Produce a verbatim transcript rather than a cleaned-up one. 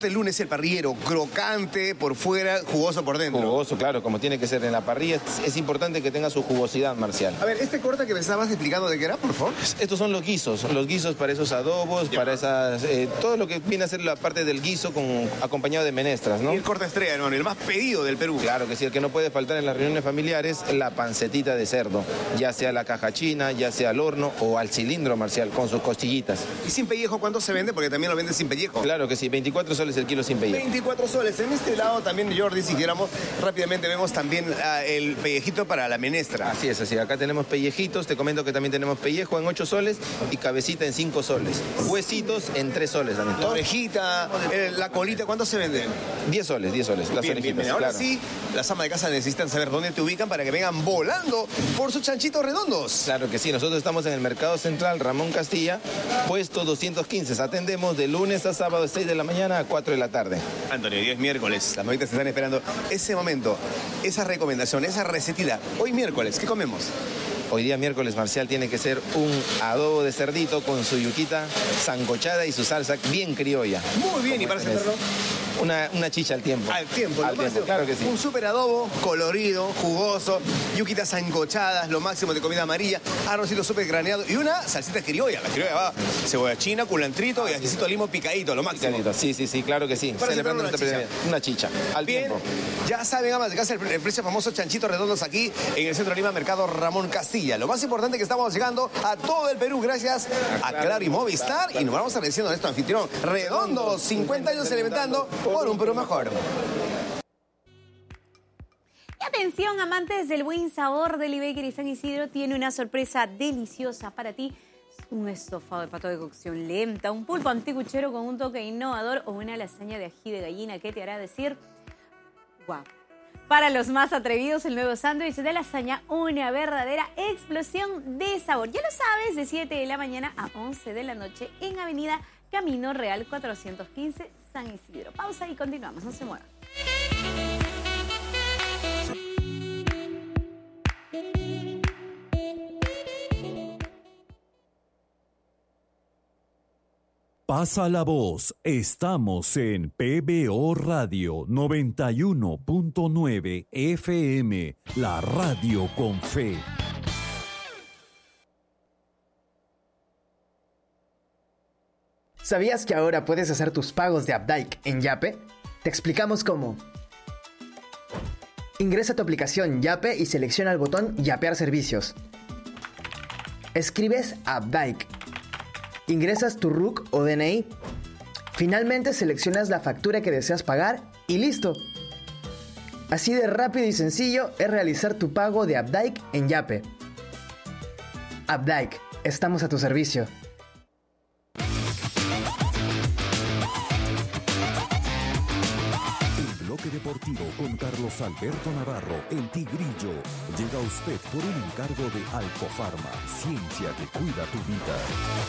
El lunes el parrillero, crocante por fuera, jugoso por dentro. Jugoso, claro, como tiene que ser en la parrilla. Es, es importante que tenga su jugosidad, Marcial. A ver, este corte que me estabas explicando de qué era, por favor. Estos son los guisos, los guisos para esos adobos, ya. para esas... Eh, todo lo que viene a ser la parte del guiso con, acompañado de menestras, ¿no? Y el corte estrella, hermano, el más pedido del Perú. Claro que sí, el que no puede faltar en las reuniones familiares, la pancetita de cerdo. Ya sea la caja china, ya sea al horno o al cilindro, Marcial, con sus costillitas. ¿Y sin pellejo cuánto se vende? Porque también lo vende sin pellejo. Claro que sí, veinticuatro soles el kilo sin pellejo. veinticuatro soles. En este lado también, Jordi, si quieramos, rápidamente vemos también uh, el pellejito para la menestra. Así es, así. Acá tenemos pellejitos. Te comento que también tenemos pellejo en ocho soles y cabecita en cinco soles. Huesitos en tres soles también. La orejita, el, la colita, ¿cuánto se venden? diez soles, diez soles. Las bien, orejitas, bien, bien. Ahora claro. sí, las amas de casa necesitan saber dónde te ubican para que vengan volando por sus chanchitos redondos. Claro que sí. Nosotros estamos en el Mercado Central Ramón Castilla, puesto doscientos quince. Atendemos de lunes a sábado de seis de la mañana a cuatro de la tarde. Antonio, hoy es miércoles, las mamitas están esperando ese momento, esa recomendación, esa recetita. Hoy miércoles, ¿qué comemos? Hoy día miércoles, Marcial, tiene que ser un adobo de cerdito con su yuquita sancochada y su salsa bien criolla. Muy bien, ¿y para servirlo? Una, una chicha al tiempo. Al tiempo, al tiempo, claro que sí. Un súper adobo, colorido, jugoso, yuquitas sancochadas, lo máximo de comida amarilla, arrocito súper graneado y una salsita criolla. La criolla va cebolla china, culantrito y ajicito limo picadito, lo máximo. Picadito. Sí, sí, sí, claro que sí. Para Celebrando una chicha. Una chicha, al bien, tiempo. Ya saben, amas de casa, el, el precio famoso chanchitos redondos aquí en el Centro de Lima, Mercado Ramón Castilla. Lo más importante es que estamos llegando a todo el Perú gracias a Claro y Movistar y nos vamos agradeciendo a nuestro anfitrión Redondos, cincuenta años celebrando por un Perú mejor. Y atención, amantes del buen sabor, Deli Bakery San Isidro tiene una sorpresa deliciosa para ti. Un estofado de pato de cocción lenta, un pulpo anticuchero con un toque innovador o una lasaña de ají de gallina que te hará decir ¡guau! Para los más atrevidos, el nuevo sándwich de lasaña, una verdadera explosión de sabor. Ya lo sabes, de siete de la mañana a once de la noche en Avenida Camino Real cuatrocientos quince, San Isidro. Pausa y continuamos, no se muevan. Pasa la voz, estamos en P B O Radio noventa y uno punto nueve F M, la radio con fe. ¿Sabías que ahora puedes hacer tus pagos de Updike en Yape? Te explicamos cómo. Ingresa a tu aplicación Yape y selecciona el botón Yapear servicios. Escribes Updike. Ingresas tu R U C o D N I. Finalmente seleccionas la factura que deseas pagar y ¡listo! Así de rápido y sencillo es realizar tu pago de Updike en Yape. Updike, estamos a tu servicio. El bloque deportivo con Carlos Alberto Navarro, el Tigrillo, llega a usted por un encargo de Alcofarma, ciencia que cuida tu vida.